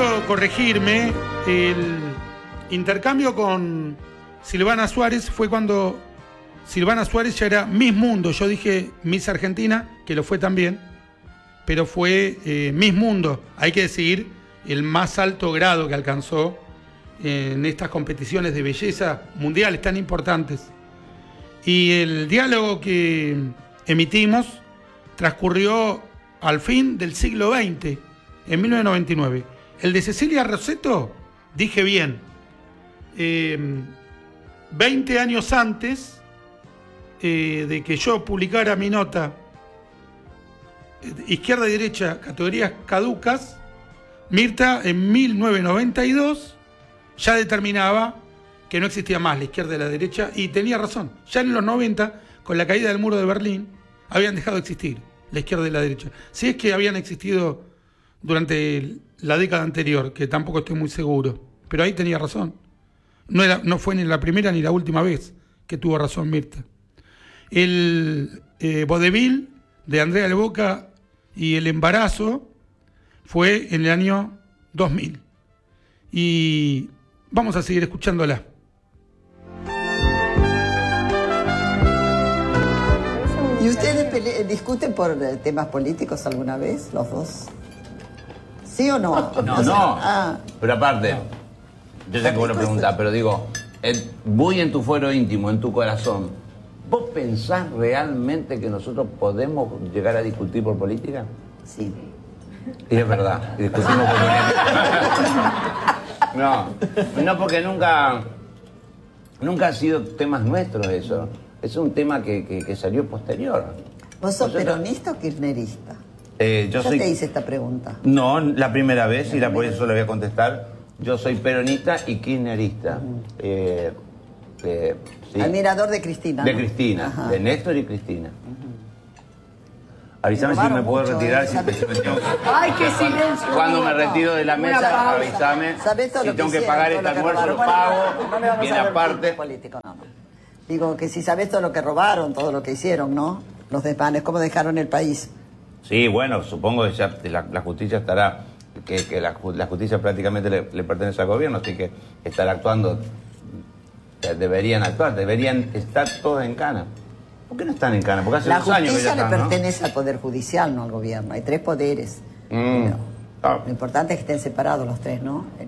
corregirme. El intercambio con Silvana Suárez fue cuando Silvana Suárez ya era Miss Mundo. Yo dije Miss Argentina, que lo fue también, pero fue Miss Mundo. Hay que decir el más alto grado que alcanzó en estas competiciones de belleza mundiales tan importantes. Y el diálogo que emitimos transcurrió al fin del siglo XX, en 1999. El de Cecilia Rosetto, dije bien, 20 años antes de que yo publicara mi nota, izquierda y derecha, categorías caducas, Mirta en 1992 ya determinaba que no existía más la izquierda y la derecha, y tenía razón. Ya en los 90, con la caída del muro de Berlín, habían dejado de existir la izquierda y la derecha. Si es que habían existido durante la década anterior, que tampoco estoy muy seguro, pero ahí tenía razón. No fue ni la primera ni la última vez que tuvo razón Mirta. El vodevil de Andrea del Boca y el embarazo fue en el año 2000. Y vamos a seguir escuchándola. ¿Y ustedes discuten por temas políticos alguna vez, los dos? ¿Sí o no? No. Pero aparte, yo sé que vos lo preguntás, pero digo, muy en tu fuero íntimo, en tu corazón, ¿vos pensás realmente que nosotros podemos llegar a discutir por política? Sí. Y es verdad, discutimos por política. No, porque nunca ha sido temas nuestros eso. Es un tema que salió posterior. ¿Vos sos peronista o kirchnerista? Yo te hice esta pregunta. No, la primera vez, y por eso le voy a contestar. Yo soy peronista y kirchnerista. Sí. Admirador de Cristina. De Cristina, ajá. De Néstor y Cristina. Avísame si me puedo retirar. ¡Ay, qué silencio! Cuando me retiro de la mesa, avísame. Si tengo que pagar este almuerzo, lo pago. Viene aparte. Político, no. Digo que si sabés todo lo que robaron, todo lo que hicieron, ¿no? Los desmanes, cómo dejaron el país. Sí, bueno, supongo que ya la justicia estará, que la justicia prácticamente le pertenece al gobierno, así que estará actuando, deberían actuar, deberían estar todos en cana. ¿Por qué no están en cana? Porque hace 2 años que ya están, la justicia le pertenece al Poder Judicial, no al gobierno. Hay 3 poderes. Lo importante es que estén separados los 3, ¿no?